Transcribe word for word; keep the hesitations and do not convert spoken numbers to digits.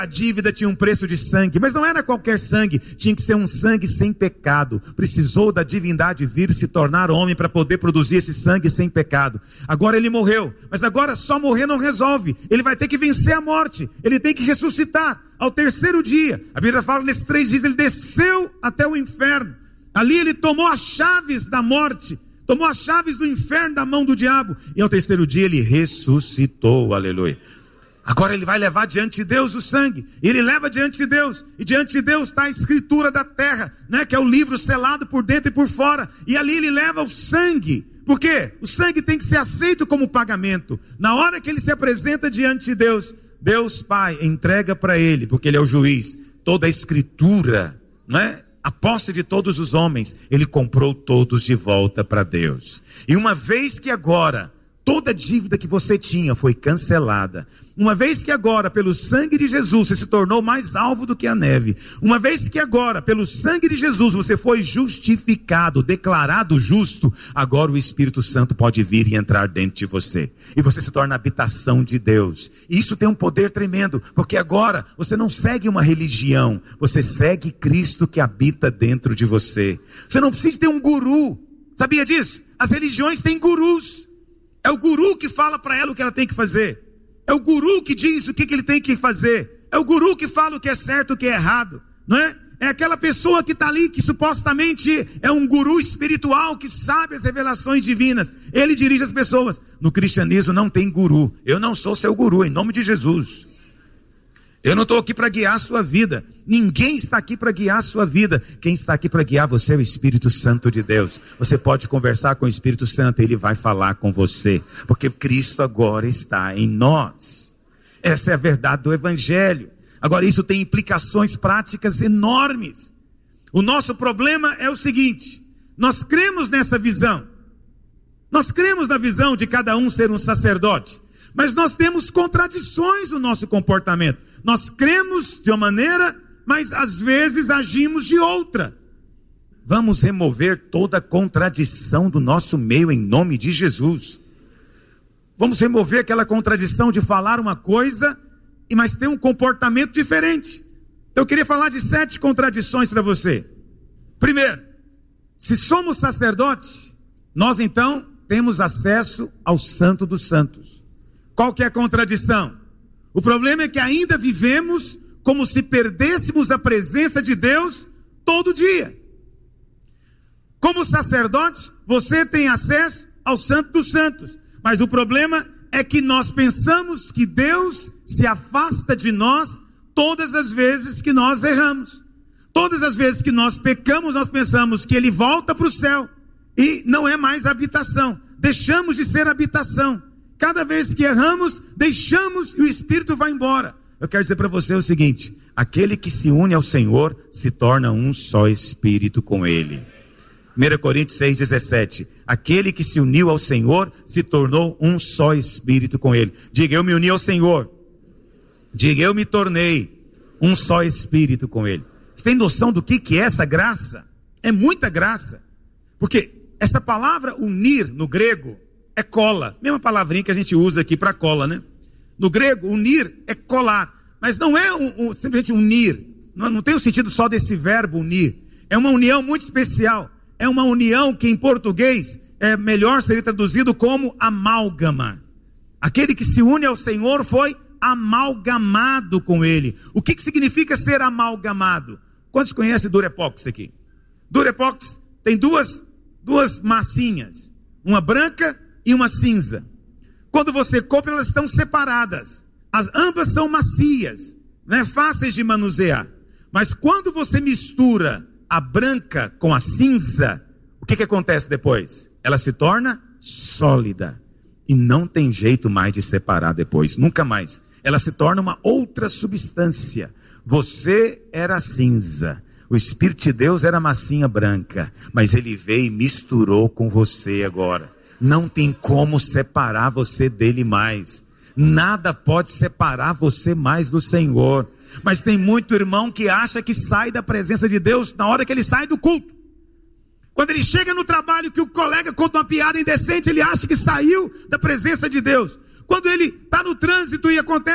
A dívida tinha um preço de sangue, mas não era qualquer sangue, tinha que ser um sangue sem pecado. Precisou da divindade vir se tornar homem para poder produzir esse sangue sem pecado. Agora ele morreu, mas agora só morrer não resolve. Ele vai ter que vencer a morte, ele tem que ressuscitar ao terceiro dia. A Bíblia fala, nesses três dias ele desceu até o inferno. Ali ele tomou as chaves da morte, tomou as chaves do inferno da mão do diabo. E ao terceiro dia ele ressuscitou, aleluia. Agora ele vai levar diante de Deus o sangue. Ele leva diante de Deus. E diante de Deus está a escritura da terra, né? Que é o livro selado por dentro e por fora. E ali ele leva o sangue. Por quê? O sangue tem que ser aceito como pagamento. Na hora que ele se apresenta diante de Deus, Deus Pai entrega para ele, porque ele é o juiz, toda a escritura, não é? A posse de todos os homens. Ele comprou todos de volta para Deus. E uma vez que agora toda dívida que você tinha foi cancelada, uma vez que agora pelo sangue de Jesus você se tornou mais alvo do que a neve, uma vez que agora pelo sangue de Jesus você foi justificado, declarado justo, agora o Espírito Santo pode vir e entrar dentro de você, e você se torna a habitação de Deus. E isso tem um poder tremendo, porque agora você não segue uma religião, você segue Cristo que habita dentro de você. Você não precisa ter um guru, sabia disso? As religiões têm gurus. É o guru que fala para ela o que ela tem que fazer. É o guru que diz o que, que ele tem que fazer. É o guru que fala o que é certo, o que é errado, não é? É aquela pessoa que está ali, que supostamente é um guru espiritual, que sabe as revelações divinas. Ele dirige as pessoas. No cristianismo não tem guru. Eu não sou seu guru, em nome de Jesus. Eu não estou aqui para guiar a sua vida. Ninguém está aqui para guiar a sua vida. Quem está aqui para guiar você é o Espírito Santo de Deus. Você pode conversar com o Espírito Santo, ele vai falar com você, porque Cristo agora está em nós. Essa é a verdade do Evangelho. Agora isso tem implicações práticas enormes. O nosso problema é o seguinte: nós cremos nessa visão. Nós cremos na visão de cada um ser um sacerdote, mas nós temos contradições no nosso comportamento. Nós cremos de uma maneira, mas às vezes agimos de outra. Vamos remover toda a contradição do nosso meio em nome de Jesus. Vamos remover aquela contradição de falar uma coisa, mas ter um comportamento diferente. Eu queria falar de sete contradições para você. Primeiro, se somos sacerdotes, nós então temos acesso ao Santo dos Santos. Qual que é a contradição? O problema é que ainda vivemos como se perdêssemos a presença de Deus todo dia. Como sacerdote, você tem acesso ao Santo dos Santos, mas o problema é que nós pensamos que Deus se afasta de nós todas as vezes que nós erramos. Todas as vezes que nós pecamos, nós pensamos que Ele volta para o céu e não é mais habitação. Deixamos de ser habitação. Cada vez que erramos, deixamos e o Espírito vai embora. Eu quero dizer para você o seguinte: aquele que se une ao Senhor se torna um só Espírito com Ele. primeira Coríntios seis, dezessete. Aquele que se uniu ao Senhor se tornou um só Espírito com Ele. Diga, eu me uni ao Senhor. Diga, eu me tornei um só Espírito com Ele. Você tem noção do que, que é essa graça? É muita graça. Porque essa palavra unir no grego é cola, mesma palavrinha que a gente usa aqui para cola, né? No grego, unir é colar, mas não é um, um, simplesmente unir, não, não tem o sentido só desse verbo unir, é uma união muito especial, é uma união que em português é melhor ser traduzido como amálgama. Aquele que se une ao Senhor foi amalgamado com Ele. O que, que significa ser amalgamado? Quantos conhecem Durepox aqui? Durepox tem duas, duas massinhas, uma branca e uma cinza. Quando você compra, elas estão separadas. As ambas são macias, né? Fáceis de manusear. Mas quando você mistura a branca com a cinza, o que, que acontece depois? Ela se torna sólida. E não tem jeito mais de separar depois, nunca mais. Ela se torna uma outra substância. Você era cinza, o Espírito de Deus era massinha branca, mas Ele veio e misturou com você agora. Não tem como separar você dele mais. Nada pode separar você mais do Senhor. Mas tem muito irmão que acha que sai da presença de Deus na hora que ele sai do culto. Quando ele chega no trabalho que o colega conta uma piada indecente, ele acha que saiu da presença de Deus. Quando ele está no trânsito e acontece